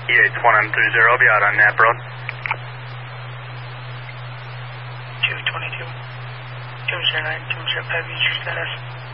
EH 1M30, I'll be out on Knapp Road. 222. 209, 205, status.